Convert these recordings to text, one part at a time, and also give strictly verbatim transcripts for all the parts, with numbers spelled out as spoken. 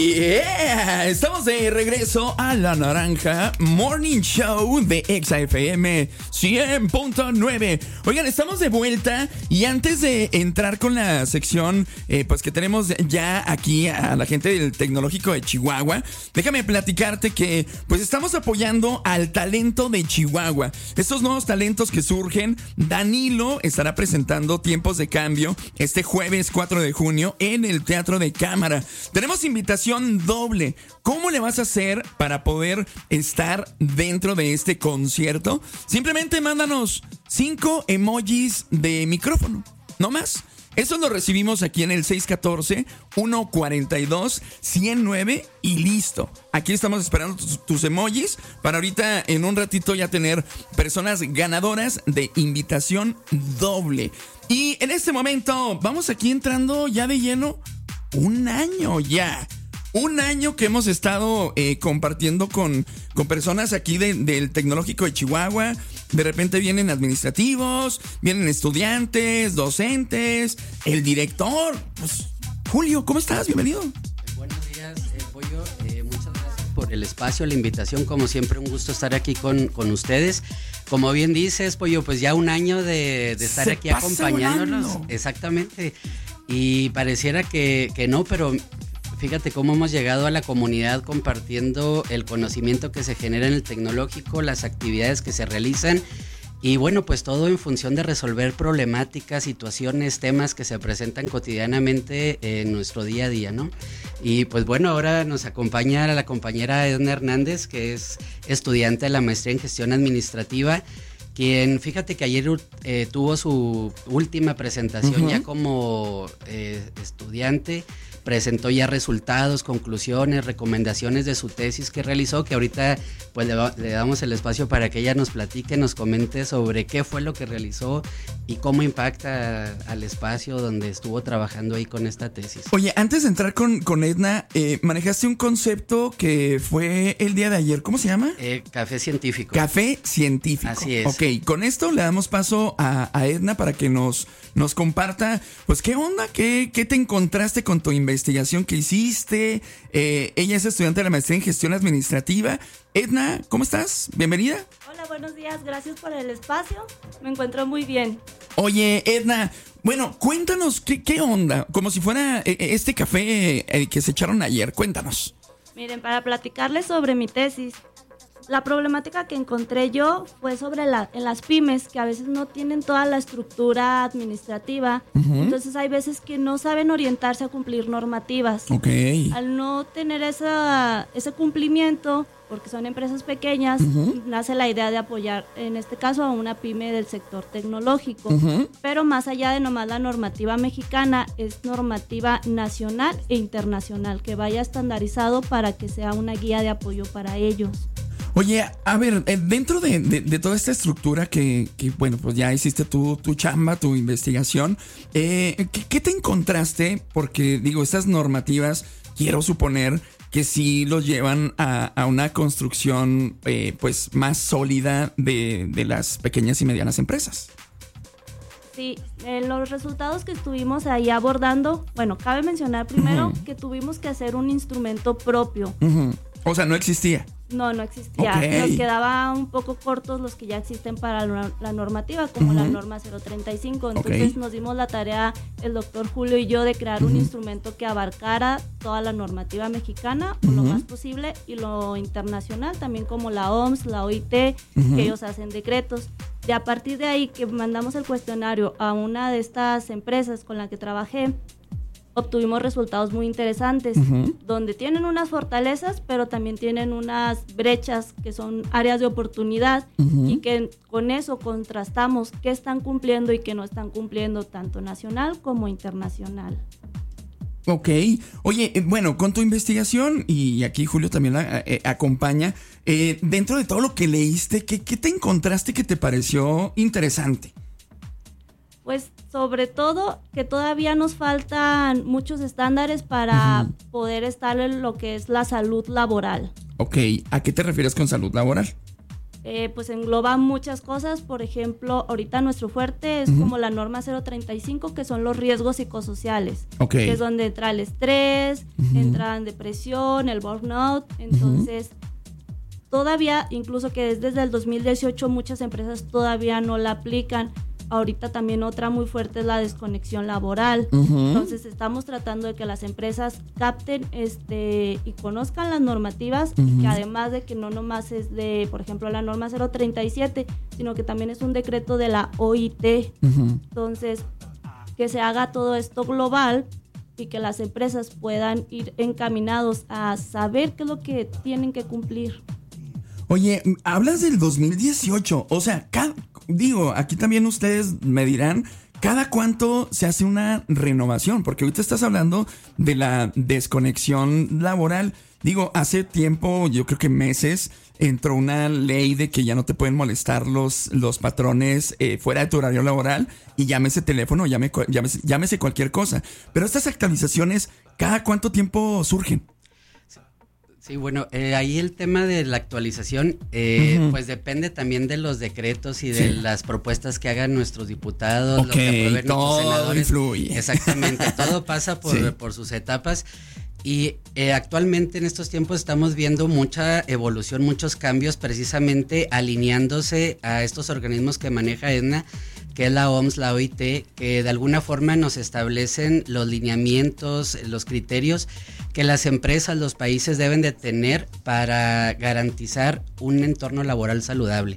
Yeah, estamos de regreso a La Naranja Morning Show de Exa F M cien punto nueve. Oigan, estamos de vuelta y antes de entrar con la sección eh, pues que tenemos ya aquí a la gente del Tecnológico de Chihuahua, déjame platicarte que pues estamos apoyando al talento de Chihuahua. Estos nuevos talentos que surgen, Danilo estará presentando Tiempos de Cambio este jueves cuatro de junio en el Teatro de Cámara. Tenemos invitación doble. ¿Cómo le vas a hacer para poder estar dentro de este concierto? Simplemente mándanos cinco emojis de micrófono, no más. Eso lo recibimos aquí en el seis uno cuatro, uno cuatro dos, uno cero nueve y listo. Aquí estamos esperando tus, tus emojis para ahorita en un ratito ya tener personas ganadoras de invitación doble. Y en este momento vamos aquí entrando ya de lleno un año ya. Un año que hemos estado eh, compartiendo con, con personas aquí de, del Tecnológico de Chihuahua. De repente vienen administrativos, vienen estudiantes, docentes, el director. Pues, Julio, ¿cómo estás? Bienvenido. Eh, buenos días, eh, Pollo. Eh, muchas gracias por el espacio, la invitación. Como siempre, un gusto estar aquí con, con ustedes. Como bien dices, Pollo, pues ya un año de, de estar Se aquí pasa acompañándonos. volando. Exactamente. Y pareciera que, que no, pero fíjate cómo hemos llegado a la comunidad compartiendo el conocimiento que se genera en el tecnológico, las actividades que se realizan y bueno, pues todo en función de resolver problemáticas, situaciones, temas que se presentan cotidianamente en nuestro día a día, ¿no? Y pues bueno, ahora nos acompaña la compañera Edna Hernández, que es estudiante de la maestría en gestión administrativa, quien fíjate que ayer eh, tuvo su última presentación uh-huh. ya como eh, estudiante. Presentó ya resultados, conclusiones, recomendaciones de su tesis que realizó, que ahorita pues le, va, le damos el espacio para que ella nos platique, nos comente sobre qué fue lo que realizó y cómo impacta al espacio donde estuvo trabajando ahí con esta tesis. Oye, antes de entrar con, con Edna, eh, manejaste un concepto que fue el día de ayer, ¿cómo se llama? Eh, café científico. Café científico. Así es. Ok, con esto le damos paso a, a Edna para que nos, nos comparta, pues qué onda, qué, qué te encontraste con tu investigación. investigación que hiciste. Eh, ella es estudiante de la maestría en gestión administrativa. Edna, ¿cómo estás? Bienvenida. Hola, buenos días. Gracias por el espacio. Me encuentro muy bien. Oye, Edna, bueno, cuéntanos qué, qué onda, como si fuera eh, este café eh, que se echaron ayer. Cuéntanos. Miren, para platicarles sobre mi tesis, la problemática que encontré yo fue sobre la, en las pymes, que a veces no tienen toda la estructura administrativa. Uh-huh. Entonces hay veces que no saben orientarse a cumplir normativas. Okay. Al no tener esa, ese cumplimiento, porque son empresas pequeñas, uh-huh. nace la idea de apoyar, en este caso, a una pyme del sector tecnológico. Uh-huh. Pero más allá de nomás la normativa mexicana, es normativa nacional e internacional, que vaya estandarizado para que sea una guía de apoyo para ellos. Oye, a ver, dentro de, de, de toda esta estructura que, que, bueno, pues ya hiciste tu, tu chamba, tu investigación, eh, ¿qué, ¿qué te encontraste? Porque, digo, estas normativas, quiero suponer que sí los llevan a, a una construcción, eh, pues, más sólida de, de las pequeñas y medianas empresas. Sí, eh, los resultados que estuvimos ahí abordando, bueno, cabe mencionar primero uh-huh. que tuvimos que hacer un instrumento propio. Uh-huh. O sea, no existía. No, no existía. Okay. Nos quedaba un poco cortos los que ya existen para la normativa, como uh-huh. la norma cero treinta y cinco. Entonces okay. nos dimos la tarea, el doctor Julio y yo, de crear uh-huh. un instrumento que abarcara toda la normativa mexicana, uh-huh. lo más posible, y lo internacional, también como la O M S, la O I T, uh-huh. que ellos hacen decretos. De a partir de ahí que mandamos el cuestionario a una de estas empresas con la que trabajé, obtuvimos resultados muy interesantes, uh-huh. donde tienen unas fortalezas, pero también tienen unas brechas que son áreas de oportunidad, uh-huh. y que con eso contrastamos qué están cumpliendo y qué no están cumpliendo, tanto nacional como internacional. Ok. Oye, eh, bueno, con tu investigación, y aquí Julio también la eh, acompaña, eh, dentro de todo lo que leíste, ¿qué, qué te encontraste que te pareció interesante? Pues sobre todo que todavía nos faltan muchos estándares para uh-huh. poder estar en lo que es la salud laboral. Ok, ¿a qué te refieres con salud laboral? Eh, pues engloba muchas cosas. Por ejemplo, ahorita nuestro fuerte es uh-huh. como la norma cero treinta y cinco, que son los riesgos psicosociales, okay. que es donde entra el estrés, uh-huh. entra en depresión, el burnout. Entonces, uh-huh. todavía, incluso que es desde el dos mil dieciocho, muchas empresas todavía no la aplican. Ahorita también otra muy fuerte es la desconexión laboral. Uh-huh. Entonces estamos tratando de que las empresas capten este y conozcan las normativas, uh-huh. y que además de que no nomás es de, por ejemplo, la norma cero treinta y siete, sino que también es un decreto de la O I T. Uh-huh. Entonces, que se haga todo esto global y que las empresas puedan ir encaminados a saber qué es lo que tienen que cumplir. Oye, hablas del dos mil dieciocho, o sea, cada, digo, aquí también ustedes me dirán, ¿cada cuánto se hace una renovación? Porque ahorita estás hablando de la desconexión laboral. Digo, hace tiempo, yo creo que meses, entró una ley de que ya no te pueden molestar los, los patrones eh, fuera de tu horario laboral, y llámese teléfono, llame, llámese, llámese cualquier cosa. Pero estas actualizaciones, ¿cada cuánto tiempo surgen? Sí, bueno, eh, ahí el tema de la actualización, eh, uh-huh. pues depende también de los decretos y de sí. las propuestas que hagan nuestros diputados, okay, lo que aprueben nuestros senadores. Influye. Exactamente, todo pasa por, sí. por sus etapas. Y eh, actualmente en estos tiempos estamos viendo mucha evolución, muchos cambios, precisamente alineándose a estos organismos que maneja Edna, que es la O M S, la O I T, que de alguna forma nos establecen los lineamientos, los criterios que las empresas, los países deben de tener para garantizar un entorno laboral saludable.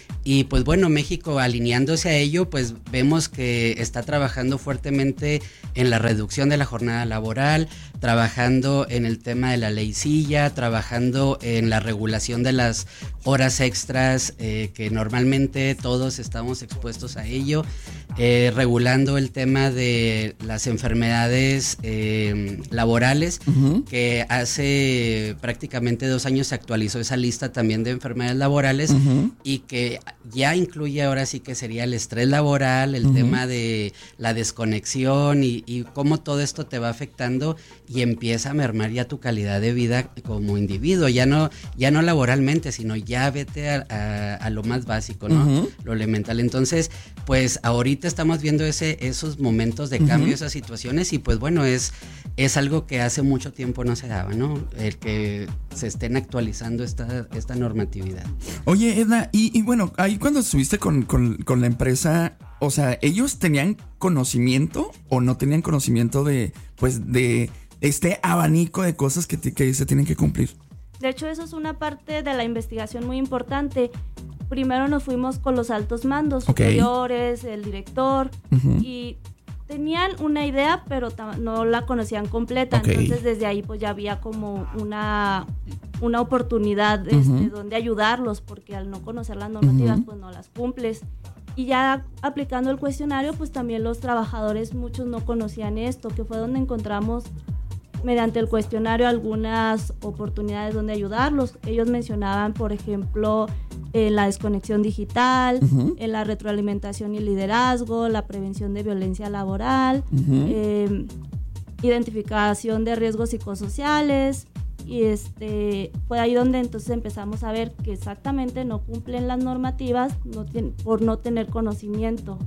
Y pues bueno, México alineándose a ello, pues vemos que está trabajando fuertemente en la reducción de la jornada laboral, trabajando en el tema de la ley silla, trabajando en la regulación de las horas extras, eh, que normalmente todos estamos expuestos a ello, eh, regulando el tema de las enfermedades eh, laborales, uh-huh. que hace prácticamente dos años se actualizó esa lista también de enfermedades laborales, uh-huh. y que ya incluye ahora sí que sería el estrés laboral, el uh-huh. tema de la desconexión y, y cómo todo esto te va afectando y empieza a mermar ya tu calidad de vida como individuo, ya no, ya no laboralmente, sino ya vete a, a, a lo más básico, ¿no? Uh-huh. Lo elemental. Entonces, pues ahorita estamos viendo ese, esos momentos de cambio, uh-huh. esas situaciones, y pues bueno, es, es algo que hace mucho tiempo no se daba, ¿no? El que se estén actualizando esta, esta normatividad. Oye, Edna, y, y bueno, ahí cuando estuviste con, con, con la empresa, o sea, ¿ellos tenían conocimiento o no tenían conocimiento de, pues, de este abanico de cosas que, te, que se tienen que cumplir? De hecho, eso es una parte de la investigación muy importante. Primero nos fuimos con los altos mandos, okay. superiores, el director, uh-huh. y tenían una idea, pero ta- no la conocían completa. Okay. Entonces, desde ahí pues ya había como una, una oportunidad este, uh-huh. donde ayudarlos, porque al no conocer las normativas, uh-huh. pues no las cumples. Y ya aplicando el cuestionario, pues también los trabajadores, muchos no conocían esto, que fue donde encontramos mediante el cuestionario algunas oportunidades donde ayudarlos. Ellos mencionaban, por ejemplo, en la desconexión digital, uh-huh. en la retroalimentación y liderazgo, la prevención de violencia laboral, uh-huh. eh, identificación de riesgos psicosociales, y este fue ahí donde entonces empezamos a ver que exactamente no cumplen las normativas no ten, por no tener conocimiento.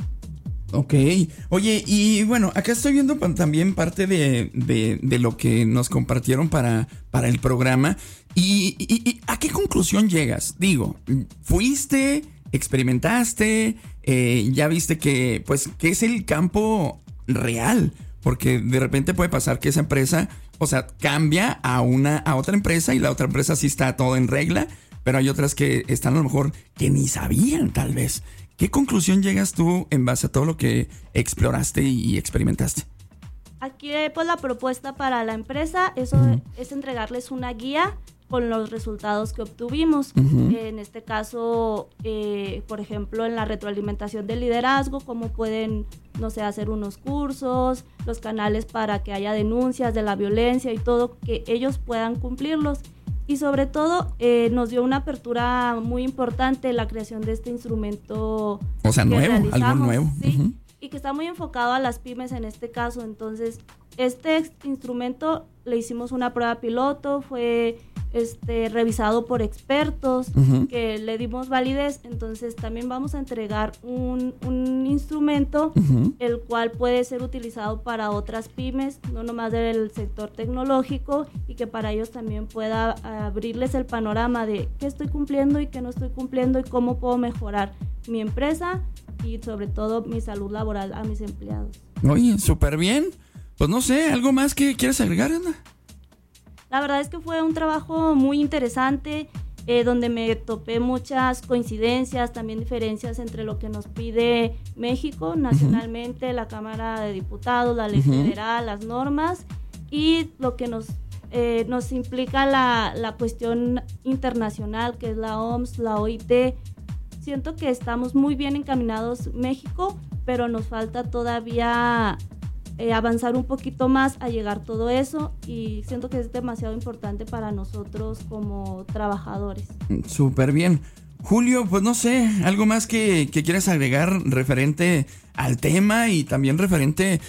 Ok, oye, y bueno, acá estoy viendo también parte de, de, de lo que nos compartieron para, para el programa. Y, y, y ¿a qué conclusión llegas? Digo, fuiste, experimentaste, eh, ya viste que, pues, que es el campo real, porque de repente puede pasar que esa empresa, o sea, cambia a una, a otra empresa, y la otra empresa sí está todo en regla, pero hay otras que están a lo mejor que ni sabían, tal vez. ¿Qué conclusión llegas tú en base a todo lo que exploraste y experimentaste? Aquí pues la propuesta para la empresa eso uh-huh. es entregarles una guía con los resultados que obtuvimos. Uh-huh. En este caso, eh, por ejemplo, en la retroalimentación del liderazgo, cómo pueden, no sé, hacer unos cursos, los canales para que haya denuncias de la violencia y todo, que ellos puedan cumplirlos. Y sobre todo, eh, nos dio una apertura muy importante la creación de este instrumento. O sea, nuevo, algo nuevo. Sí, uh-huh. y que está muy enfocado a las pymes en este caso. Entonces, este instrumento le hicimos una prueba piloto, fue este, revisado por expertos, uh-huh. que le dimos validez. Entonces también vamos a entregar un, un instrumento, uh-huh. el cual puede ser utilizado para otras pymes, no nomás del sector tecnológico, y que para ellos también pueda abrirles el panorama de qué estoy cumpliendo y qué no estoy cumpliendo y cómo puedo mejorar mi empresa y sobre todo mi salud laboral a mis empleados. Oye, súper bien. Pues no sé, ¿algo más que quieres agregar, Edna? La verdad es que fue un trabajo muy interesante, eh, donde me topé muchas coincidencias, también diferencias entre lo que nos pide México nacionalmente, uh-huh. la Cámara de Diputados, la ley uh-huh. federal, las normas, y lo que nos, eh, nos implica la, la cuestión internacional, que es la O M S, la O I T. Siento que estamos muy bien encaminados México, pero nos falta todavía... Eh, avanzar un poquito más a llegar todo eso, y siento que es demasiado importante para nosotros como trabajadores. Súper bien. Julio, pues no sé, algo más que, que quieras agregar referente al tema y también referente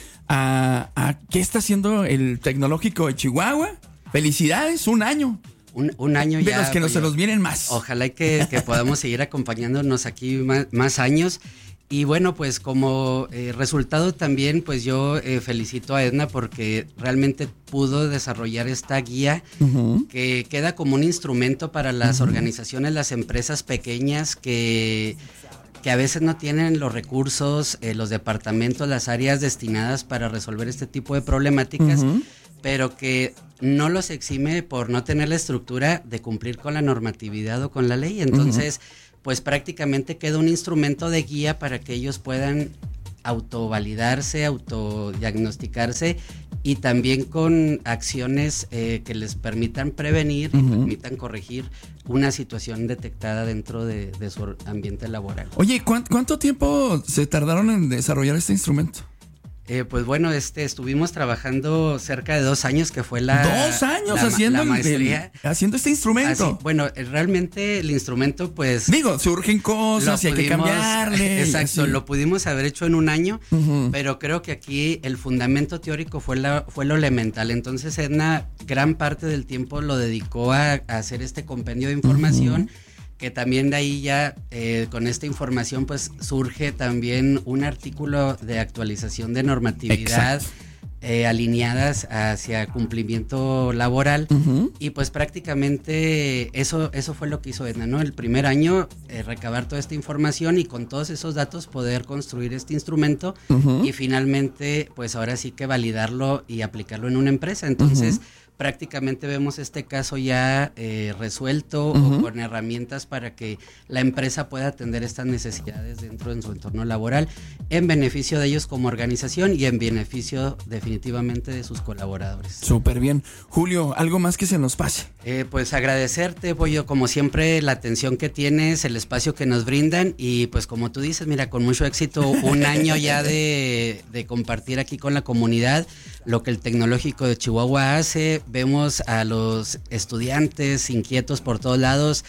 a, a qué está haciendo el Tecnológico de Chihuahua. Felicidades, un año. Un, un año de ya. De los que no se nos vienen más. Ojalá que, que podamos seguir acompañándonos aquí más, más años. Y bueno, pues como eh, resultado también, pues yo eh, felicito a Edna porque realmente pudo desarrollar esta guía uh-huh. que queda como un instrumento para las uh-huh. organizaciones, las empresas pequeñas que, que a veces no tienen los recursos, eh, los departamentos, las áreas destinadas para resolver este tipo de problemáticas, uh-huh. pero que no los exime por no tener la estructura de cumplir con la normatividad o con la ley. Entonces... Uh-huh. pues prácticamente queda un instrumento de guía para que ellos puedan autovalidarse, autodiagnosticarse y también con acciones eh, que les permitan prevenir uh-huh. y permitan corregir una situación detectada dentro de, de su ambiente laboral. Oye, ¿cuánto, ¿cuánto tiempo se tardaron en desarrollar este instrumento? Eh, pues bueno, este estuvimos trabajando cerca de dos años, que fue la dos años la, haciendo la maestría, el, haciendo este instrumento. Así, bueno, realmente el instrumento, pues digo, surgen cosas y hay que cambiarle. Exacto, lo pudimos haber hecho en un año, uh-huh. pero creo que aquí el fundamento teórico fue la fue lo elemental. Entonces Edna gran parte del tiempo lo dedicó a, a hacer este compendio de información. Uh-huh. Que también de ahí ya eh, con esta información pues surge también un artículo de actualización de normatividad eh, alineadas hacia cumplimiento laboral uh-huh. y pues prácticamente eso eso fue lo que hizo Edna, ¿no? El primer año eh, recabar toda esta información y con todos esos datos poder construir este instrumento uh-huh. y finalmente pues ahora sí que validarlo y aplicarlo en una empresa. Entonces uh-huh. prácticamente vemos este caso ya eh, resuelto uh-huh. o con herramientas para que la empresa pueda atender estas necesidades dentro de su entorno laboral en beneficio de ellos como organización y en beneficio definitivamente de sus colaboradores. Súper bien. Julio, ¿algo más que se nos pase? Eh, pues agradecerte, Pollo, como siempre, la atención que tienes, el espacio que nos brindan y pues como tú dices, mira, con mucho éxito, un año ya de, de compartir aquí con la comunidad lo que el Tecnológico de Chihuahua hace. Vemos a los estudiantes inquietos por todos lados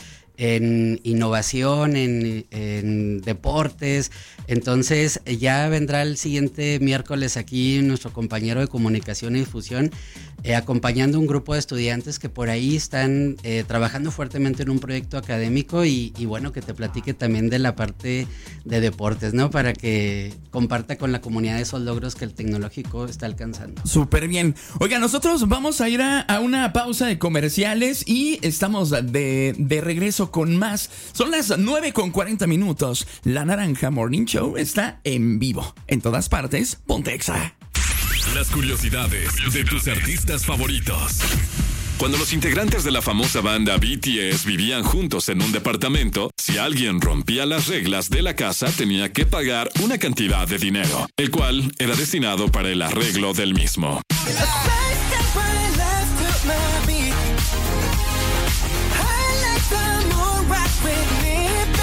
en innovación, en, en deportes. Entonces ya vendrá el siguiente miércoles aquí nuestro compañero de comunicación y difusión eh, acompañando un grupo de estudiantes que por ahí están eh, trabajando fuertemente en un proyecto académico y, y bueno, que te platique también de la parte de deportes, ¿no? Para que comparta con la comunidad esos logros que el Tecnológico está alcanzando. Súper bien. Oiga, nosotros vamos a ir a, a una pausa de comerciales y estamos de, de regreso con más. Son las nueve con cuarenta minutos. La Naranja Morning Show está en vivo. En todas partes, Ponte Exa. Las curiosidades de tus artistas favoritos. Cuando los integrantes de la famosa banda B T S vivían juntos en un departamento, si alguien rompía las reglas de la casa, tenía que pagar una cantidad de dinero, el cual era destinado para el arreglo del mismo.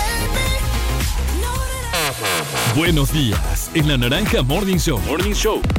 Buenos días, en la Naranja Morning Show. Morning Show.